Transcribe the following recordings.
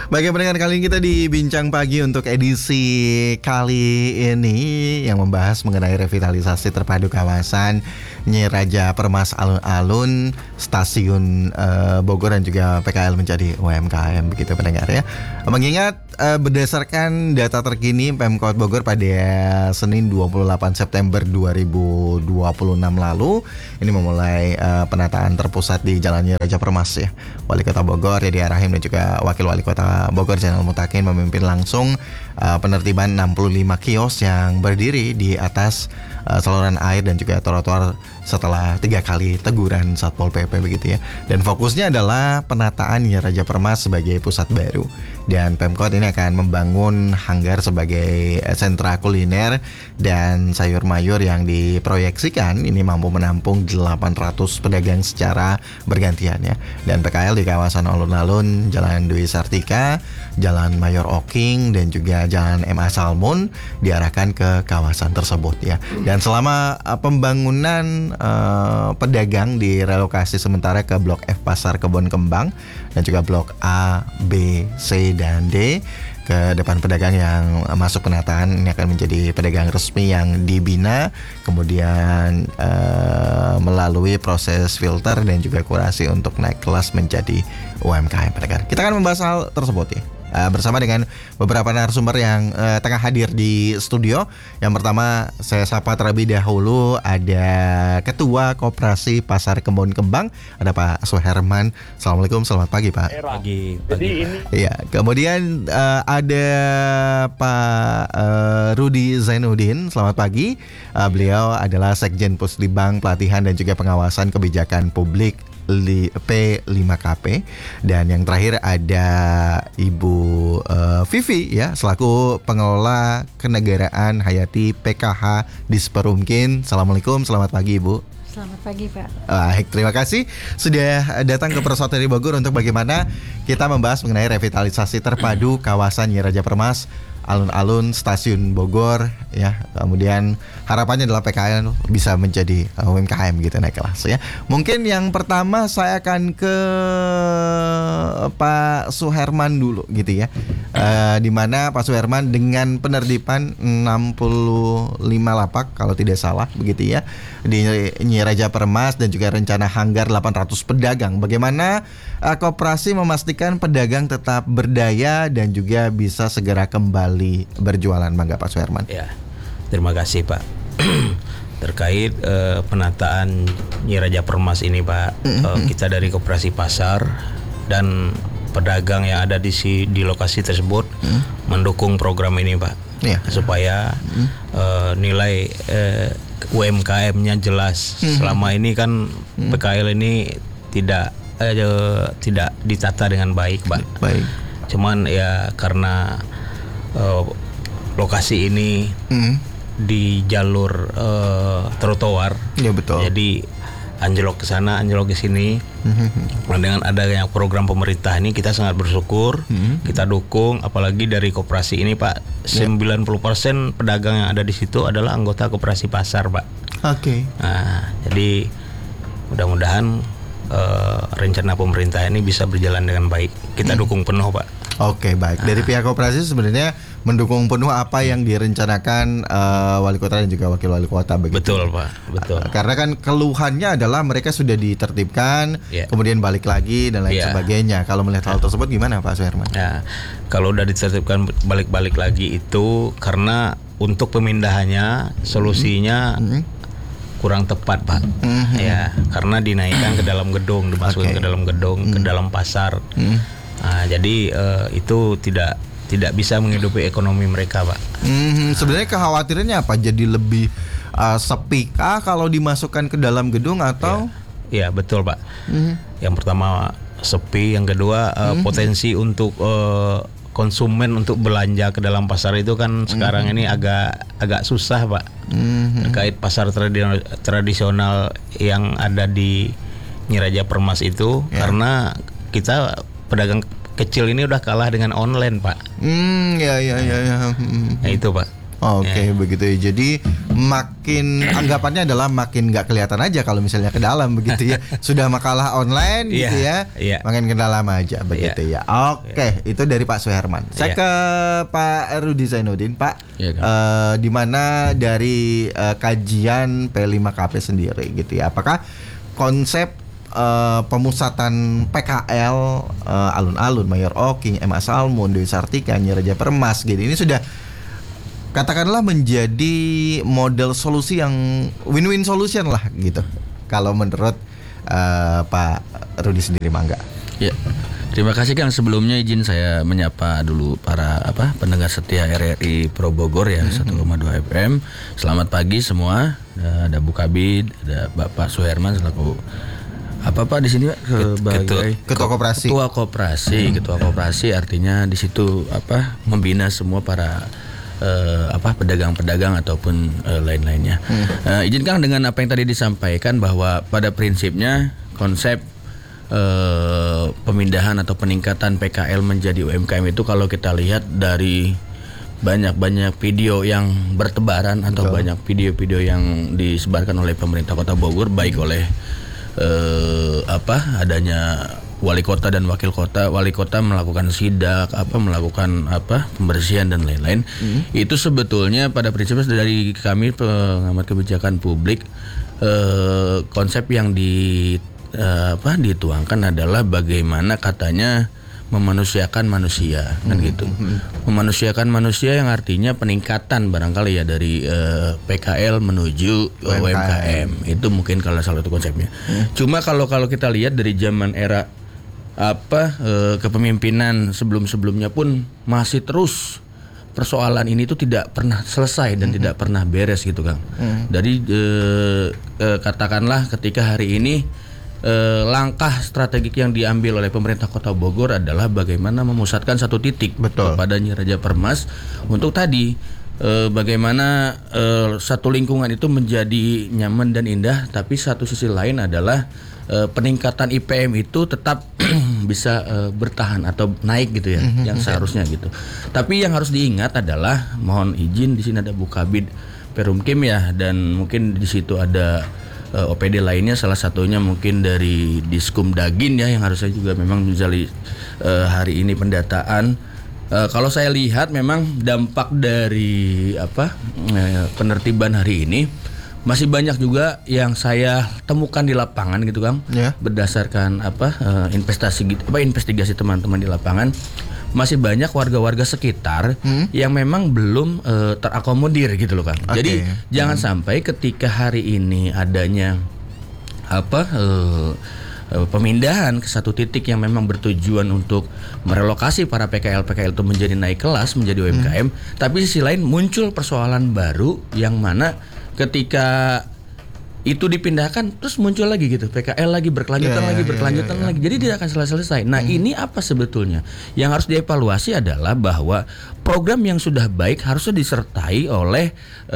Bagi pendengar, kali ini kita di Bincang Pagi untuk edisi kali ini yang membahas mengenai revitalisasi terpadu kawasan Nyi Raja Permas Alun-Alun, Stasiun Bogor dan juga PKL menjadi UMKM, begitu pendengar ya. Mengingat berdasarkan data terkini Pemkot Bogor pada Senin 28 September 2026 lalu, ini memulai penataan terpusat di Jalan Nyi Raja Permas ya. Wali Kota Bogor Dedi Arahim dan juga Wakil Wali Kota Bogor Zainal Mutakin memimpin langsung penertiban 65 kios yang berdiri di atas saluran air dan juga trotoar setelah 3 kali teguran Satpol PP begitu ya. Dan fokusnya adalah penataan Nyi Raja Permas sebagai pusat baru. Dan Pemkot ini akan membangun hanggar sebagai sentra kuliner dan sayur mayur yang diproyeksikan ini mampu menampung 800 pedagang secara bergantian ya. Dan PKL di kawasan alun-alun Jalan Dwi Sartika, Jalan Mayor Oking dan juga Jalan MA Salmon diarahkan ke kawasan tersebut ya. Dan selama pembangunan pedagang direlokasi sementara ke Blok F Pasar Kebon Kembang dan juga Blok A, B, C dan D. Ke depan pedagang yang masuk penataan ini akan menjadi pedagang resmi yang dibina, kemudian melalui proses filter dan juga kurasi untuk naik kelas menjadi UMKM pendengar. Kita akan membahas hal tersebut ya. Bersama dengan beberapa narasumber yang tengah hadir di studio. Yang pertama saya sapa terlebih dahulu ada Ketua Koperasi Pasar Kebon Kembang, ada Pak Suherman. Assalamualaikum, selamat pagi Pak. Pagi. Iya, kemudian ada Pak Rudi Zainuddin, selamat pagi. Beliau adalah Sekjen Pusdibang Pelatihan dan juga Pengawasan Kebijakan Publik P5KP. Dan yang terakhir ada Ibu Vivi ya, selaku pengelola kenegaraan Hayati PKH Disperumkin. Assalamualaikum, selamat pagi Ibu. Selamat pagi Pak. Baik, terima kasih sudah datang ke Persaudaraan Bogor untuk bagaimana kita membahas mengenai revitalisasi terpadu kawasan Nyi Raja Permas Alun-alun Stasiun Bogor ya. Kemudian harapannya adalah PKL bisa menjadi UMKM gitu naik kelas ya. Mungkin yang pertama saya akan ke Pak Suherman dulu gitu ya. Di mana Pak Suherman dengan penertiban 65 lapak kalau tidak salah begitu ya di Nyi Raja Permas dan juga rencana hanggar 800 pedagang. Bagaimana koperasi memastikan pedagang tetap berdaya dan juga bisa segera kembali berjualan? Mangga Pak Suherman. Ya, terima kasih Pak. Terkait penataan Nyi Raja Permas ini Pak, kita dari Koperasi Pasar dan pedagang yang ada di lokasi tersebut mendukung program ini Pak, supaya nilai UMKM-nya jelas. Selama ini kan PKL ini tidak ditata dengan baik Pak. Baik. Cuman ya karena lokasi ini di jalur trotoar, ya betul. Jadi anjlok ke sana, anjlok ke sini. Dengan adanya program pemerintah ini kita sangat bersyukur, kita dukung. Apalagi dari koperasi ini Pak, 90% pedagang yang ada di situ adalah anggota koperasi pasar Pak. Oke. Nah, jadi mudah-mudahan rencana pemerintah ini bisa berjalan dengan baik. Kita dukung penuh Pak. Oke, baik. Dari pihak koperasi sebenarnya mendukung penuh apa yang direncanakan wali kota dan juga wakil wali kota begitu. Betul Pak, betul. Karena kan keluhannya adalah mereka sudah ditertibkan, kemudian balik lagi dan lain sebagainya. Kalau melihat hal tersebut gimana Pak Suherman? Ya, kalau udah ditertibkan balik-balik lagi itu karena untuk pemindahannya solusinya kurang tepat Pak. Ya, karena dinaikkan ke dalam gedung, dimasukkan ke dalam gedung, ke dalam pasar. Nah, jadi itu tidak bisa menghidupi ekonomi mereka Pak. Sebenarnya kekhawatirannya apa? Jadi lebih sepi kah kalau dimasukkan ke dalam gedung atau? Ya betul Pak. Yang pertama sepi, yang kedua potensi untuk konsumen untuk belanja ke dalam pasar itu kan sekarang ini agak susah Pak. Terkait pasar tradisional yang ada di Nyi Raja Permas itu, karena kita pedagang kecil ini udah kalah dengan online Pak. Ya. Nah, itu Pak. Oke, begitu ya. Jadi makin anggapannya adalah makin nggak kelihatan aja kalau misalnya ke dalam begitu ya. Sudah makalah online gitu ya. Makin ke dalam aja begitu ya. Oke, itu dari Pak Suherman. Saya ke Pak Rudi Zainuddin, Pak. Di mana dari kajian P5KP sendiri gitu ya. Apakah konsep pemusatan PKL alun-alun Mayor Oking, MA Salmon, Dewi Sartika, Nyi Raja Permas gitu ini sudah katakanlah menjadi model solusi yang win-win solution lah gitu. Kalau menurut Pak Rudi sendiri, mangga. Ya, terima kasih Kang. Sebelumnya izin saya menyapa dulu para pendengar setia RRI Pro Bogor ya 1,2 FM. Selamat pagi semua. Ada Bu Kabid, ada Bapak Suherman selaku Pak di sini Pak sebagai ketua koperasi. Ketua koperasi artinya di situ membina semua para pedagang-pedagang ataupun lain-lainnya. Izinkan dengan apa yang tadi disampaikan bahwa pada prinsipnya konsep pemindahan atau peningkatan PKL menjadi UMKM itu kalau kita lihat dari banyak video yang bertebaran atau banyak video-video yang disebarkan oleh pemerintah Kota Bogor baik oleh adanya wali kota dan wakil kota, wali kota melakukan sidak, melakukan pembersihan dan lain-lain. Itu sebetulnya pada prinsipnya dari kami pengamat kebijakan publik konsep yang dituangkan adalah bagaimana katanya memanusiakan manusia kan gitu. Memanusiakan manusia yang artinya peningkatan barangkali ya dari PKL menuju UMKM. Itu mungkin kalau salah satu konsepnya. Cuma kalau kita lihat dari zaman era kepemimpinan sebelumnya pun masih terus persoalan ini tuh tidak pernah selesai dan tidak pernah beres gitu Kang. Dari katakanlah ketika hari ini langkah strategik yang diambil oleh pemerintah Kota Bogor adalah bagaimana memusatkan satu titik kepada Nyi Raja Permas untuk tadi bagaimana satu lingkungan itu menjadi nyaman dan indah, tapi satu sisi lain adalah peningkatan IPM itu tetap bisa bertahan atau naik gitu ya, yang seharusnya gitu. Tapi yang harus diingat adalah, mohon izin di sini ada Bu Kabid Perumkim ya, dan mungkin di situ ada OPD lainnya, salah satunya mungkin dari Diskum Dagin ya, yang harusnya juga memang misalnya hari ini pendataan. Kalau saya lihat memang dampak dari penertiban hari ini masih banyak juga yang saya temukan di lapangan gitu Kang, berdasarkan investigasi teman-teman di lapangan, masih banyak warga-warga sekitar yang memang belum terakomodir gitu loh Kang. Jadi jangan sampai ketika hari ini adanya pemindahan ke satu titik yang memang bertujuan untuk merelokasi para PKL itu menjadi naik kelas, menjadi UMKM, tapi sisi lain muncul persoalan baru yang mana ketika itu dipindahkan terus muncul lagi gitu PKL lagi berkelanjutan lagi, jadi tidak akan selesai. Nah ini apa sebetulnya yang harus dievaluasi adalah bahwa program yang sudah baik harusnya disertai oleh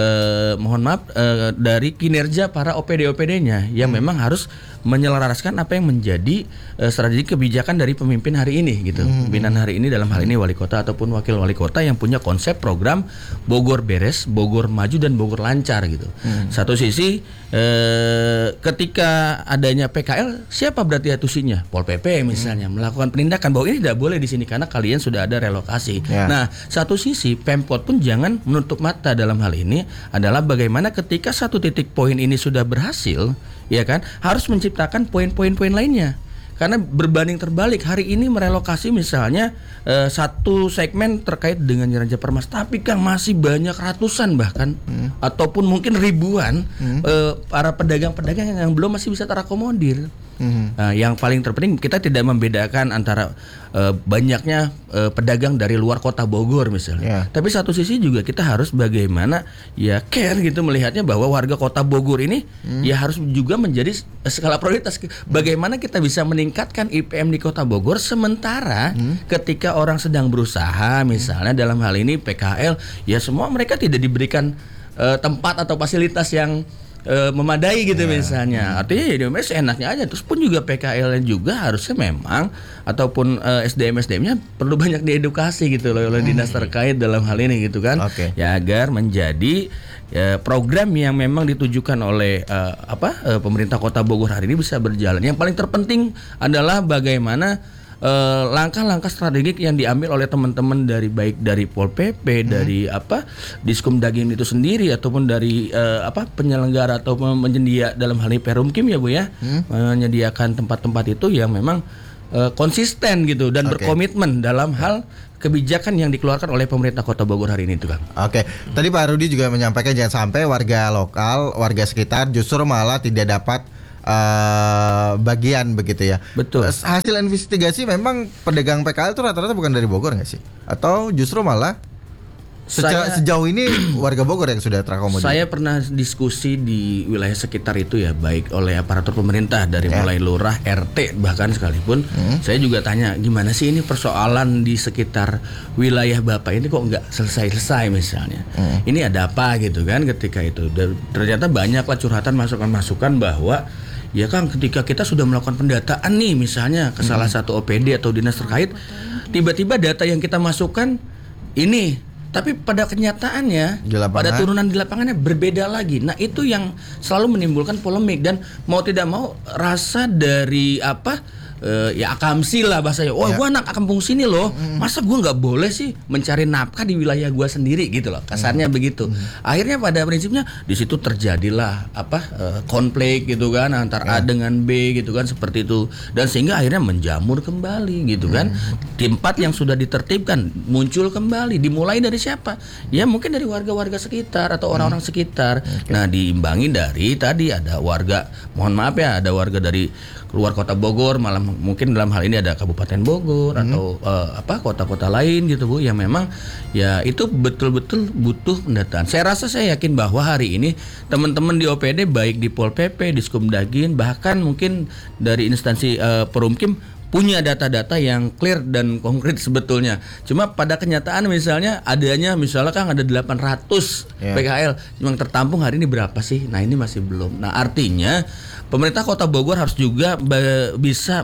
dari kinerja para OPD-OPD-nya yang memang harus menyelaraskan apa yang menjadi strategi kebijakan dari pemimpin hari ini gitu. Pimpinan hari ini dalam hal ini wali kota ataupun wakil wali kota yang punya konsep program Bogor beres, Bogor maju dan Bogor lancar gitu. Satu sisi ketika adanya PKL, siapa berarti atusinya? Pol PP misalnya melakukan penindakan bahwa ini tidak boleh di sini karena kalian sudah ada relokasi. Nah, satu sisi Pemkot pun jangan menutup mata dalam hal ini adalah bagaimana ketika satu titik poin ini sudah berhasil, ya kan, harus menciptakan poin-poin lainnya. Karena berbanding terbalik hari ini merelokasi misalnya satu segmen terkait dengan Nyi Raja Permas, tapi Kang masih banyak ratusan bahkan ataupun mungkin ribuan para pedagang-pedagang yang belum masih bisa terakomodir. Yang paling terpenting kita tidak membedakan antara banyaknya pedagang dari luar kota Bogor misalnya. Tapi satu sisi juga kita harus bagaimana ya care gitu melihatnya bahwa warga kota Bogor ini ya harus juga menjadi skala prioritas. Bagaimana kita bisa meningkatkan IPM di kota Bogor sementara ketika orang sedang berusaha misalnya dalam hal ini PKL ya semua mereka tidak diberikan tempat atau fasilitas yang memadai gitu misalnya. Artinya ya enaknya aja. Terus pun juga PKL juga harusnya memang ataupun SDM-nya perlu banyak diedukasi gitu loh oleh dinas terkait dalam hal ini gitu kan. Ya agar menjadi program yang memang ditujukan oleh pemerintah Kota Bogor hari ini bisa berjalan. Yang paling terpenting adalah bagaimana langkah-langkah strategik yang diambil oleh teman-teman baik dari Pol PP, dari Diskum Daging itu sendiri ataupun dari penyelenggara atau penyedia dalam hal ini Perumkim ya Bu ya, menyediakan tempat-tempat itu yang memang konsisten gitu dan berkomitmen dalam hal kebijakan yang dikeluarkan oleh pemerintah Kota Bogor hari ini itu Kang. Tadi Pak Rudi juga menyampaikan jangan sampai warga lokal, warga sekitar justru malah tidak dapat bagian begitu ya. Betul. Hasil investigasi memang pedagang PKL itu rata-rata bukan dari Bogor nggak sih? Atau justru malah sejauh ini warga Bogor yang sudah terakomodir? Saya pernah diskusi di wilayah sekitar itu ya, baik oleh aparatur pemerintah dari mulai lurah, RT bahkan sekalipun. Saya juga tanya gimana sih ini persoalan di sekitar wilayah Bapak ini kok nggak selesai-selesai misalnya. Ini ada apa gitu kan ketika itu. Dan ternyata banyaklah curhatan masukan-masukan bahwa ya Kang, ketika kita sudah melakukan pendataan nih misalnya ke salah satu OPD atau dinas terkait, tiba-tiba data yang kita masukkan ini, tapi pada kenyataannya pada turunan di lapangannya berbeda lagi. Nah itu yang selalu menimbulkan polemik dan mau tidak mau rasa dari ya akamsi lah bahasanya. Gue anak kampung sini loh, masa gue nggak boleh sih mencari nafkah di wilayah gue sendiri gitu loh, kasarnya begitu. Akhirnya pada prinsipnya di situ terjadilah konflik gitu kan antar A dengan B gitu kan seperti itu, dan sehingga akhirnya menjamur kembali gitu kan. Tempat yang sudah ditertibkan muncul kembali. Dimulai dari siapa? Ya mungkin dari warga-warga sekitar atau orang-orang sekitar. Nah diimbangi dari tadi ada warga, mohon maaf ya, ada warga dari luar Kota Bogor, malah mungkin dalam hal ini ada Kabupaten Bogor atau kota-kota lain gitu Bu, yang memang ya itu betul-betul butuh pendataan. Saya yakin bahwa hari ini teman-teman di OPD baik di Pol PP, Diskum Daging, bahkan mungkin dari instansi Perumkim punya data-data yang clear dan konkret sebetulnya. Cuma pada kenyataan misalnya Kang ada 800 PKL yang tertampung hari ini berapa sih? Nah ini masih belum. Nah artinya pemerintah Kota Bogor harus juga bisa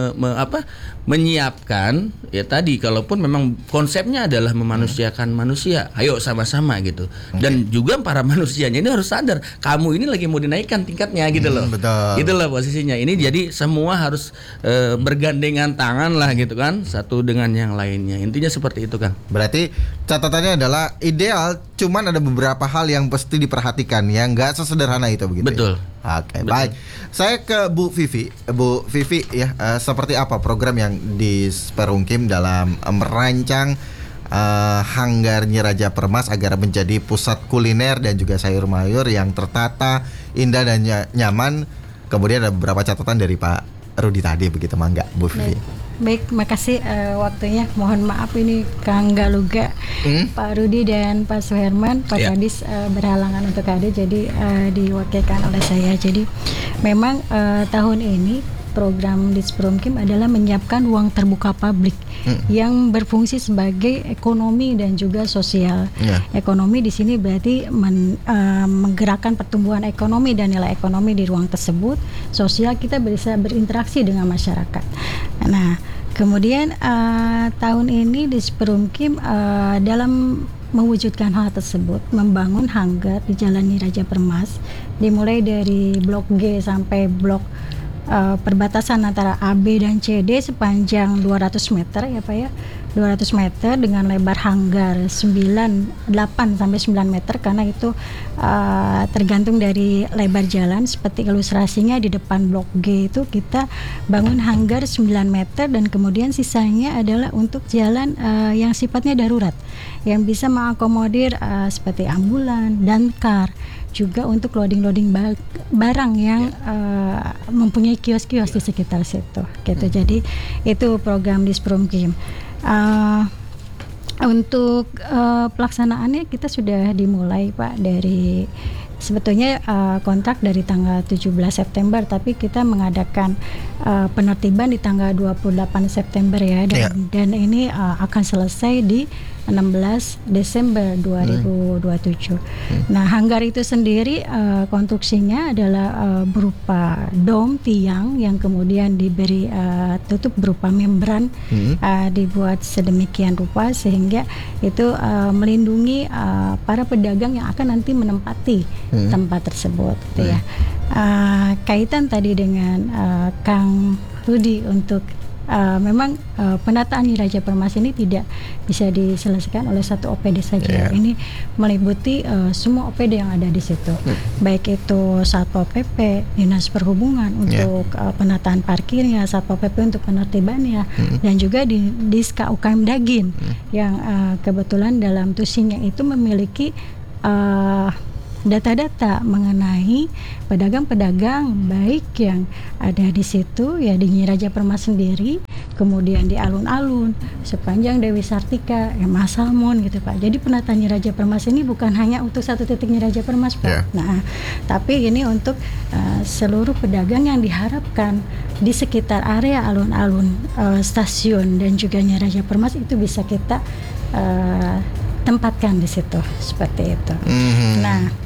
menyiapkan ya tadi, kalaupun memang konsepnya adalah memanusiakan manusia, ayo sama-sama gitu. Dan juga para manusianya ini harus sadar kamu ini lagi mau dinaikkan tingkatnya gitu loh. Betul. Gitu loh posisinya. Ini jadi semua harus bergandengan tangan lah gitu kan, satu dengan yang lainnya. Intinya seperti itu Kang. Berarti catatannya adalah ideal, cuman ada beberapa hal yang pasti diperhatikan yang nggak sesederhana itu begitu. Betul. Oke, baik. Saya ke Bu Vivi. Bu Vivi ya, seperti apa program yang di Perumkim dalam merancang Hanggar Nyi Raja Permas agar menjadi pusat kuliner dan juga sayur mayur yang tertata, indah dan nyaman. Kemudian ada beberapa catatan dari Pak Rudi tadi begitu, mangga Bu Vivi. Baik, makasih waktunya. Mohon maaf ini Kang Galuga, Pak Rudi dan Pak Suherman, Pak Kadis berhalangan untuk hadir, jadi diwakilkan oleh saya. Jadi memang tahun ini program Disperumkim adalah menyiapkan ruang terbuka publik yang berfungsi sebagai ekonomi dan juga sosial. Ekonomi di sini berarti menggerakkan pertumbuhan ekonomi dan nilai ekonomi di ruang tersebut. Sosial, kita bisa berinteraksi dengan masyarakat. Nah, kemudian tahun ini Disperumkim dalam mewujudkan hal tersebut membangun hanggar di Jalan Nyi Raja Permas, dimulai dari blok G sampai blok perbatasan antara AB dan CD sepanjang 200 meter ya Pak ya, 200 meter dengan lebar hanggar 8 sampai 9 meter, karena itu tergantung dari lebar jalan. Seperti ilustrasinya di depan blok G itu kita bangun hanggar 9 meter, dan kemudian sisanya adalah untuk jalan yang sifatnya darurat, yang bisa mengakomodir seperti ambulan dan kar, juga untuk loading barang yang mempunyai kios-kios di sekitar situ gitu. Jadi itu program Disperumkim. Untuk pelaksanaannya kita sudah dimulai Pak, dari sebetulnya kontrak dari tanggal 17 September, tapi kita mengadakan penertiban di tanggal 28 September ya, dan ini akan selesai di 16 Desember 2027. Nah, hanggar itu sendiri konstruksinya adalah berupa dom tiang yang kemudian diberi tutup berupa membran, dibuat sedemikian rupa sehingga itu melindungi para pedagang yang akan nanti menempati tempat tersebut, gitu ya. Kaitan tadi dengan Kang Rudi untuk memang penataan Niraja Permas ini tidak bisa diselesaikan oleh satu OPD saja. Ini meliputi semua OPD yang ada di situ, baik itu Satpol PP, Dinas Perhubungan untuk penataan parkirnya, Satpol PP untuk penertibannya, dan juga di Diska UKM Dagin yang kebetulan dalam tusinya itu memiliki data-data mengenai pedagang-pedagang baik yang ada di situ ya di Niraja Permas sendiri, kemudian di alun-alun sepanjang Dewi Sartika, Mas Salmon gitu Pak. Jadi penataan Niraja Permas ini bukan hanya untuk satu titik Niraja Permas Pak. Nah, tapi ini untuk seluruh pedagang yang diharapkan di sekitar area alun-alun stasiun dan juga Niraja Permas itu bisa kita tempatkan di situ seperti itu. Nah,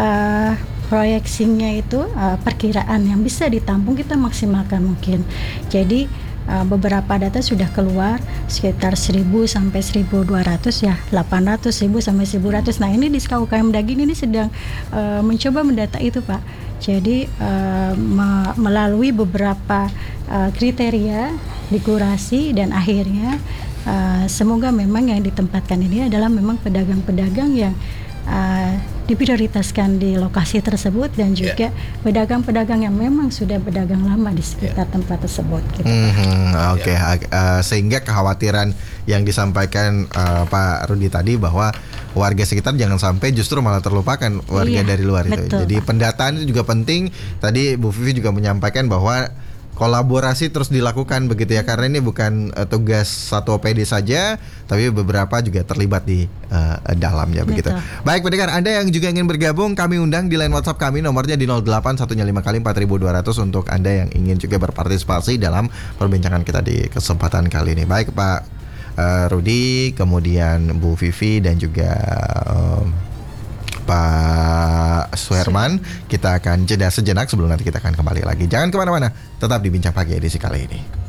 proyeksinya itu perkiraan yang bisa ditampung kita maksimalkan mungkin. Jadi beberapa data sudah keluar sekitar 1.000 sampai 1.200 ya, 800, 1.000 sampai 1.100. Nah, ini di UKM Daging ini sedang mencoba mendata itu Pak. Jadi melalui beberapa kriteria dikurasi dan akhirnya semoga memang yang ditempatkan ini adalah memang pedagang-pedagang yang diprioritaskan di lokasi tersebut dan juga pedagang-pedagang yang memang sudah berdagang lama di sekitar tempat tersebut. Gitu. Sehingga kekhawatiran yang disampaikan Pak Rudi tadi bahwa warga sekitar jangan sampai justru malah terlupakan warga dari luar itu. Betul, jadi Pak. pendataan itu juga penting. Tadi Bu Vivi juga menyampaikan bahwa kolaborasi terus dilakukan begitu ya, karena ini bukan tugas satu OPD saja, tapi beberapa juga terlibat di dalamnya. Begitu. Baik pendengar, Anda yang juga ingin bergabung, kami undang di line WhatsApp kami, nomornya di 08-155-4200 untuk Anda yang ingin juga berpartisipasi dalam perbincangan kita di kesempatan kali ini. Baik Pak Rudi, kemudian Bu Vivi dan juga Pak Suherman, kita akan jeda sejenak sebelum nanti kita akan kembali lagi. Jangan kemana-mana, tetap di Bincang Pagi edisi kali ini.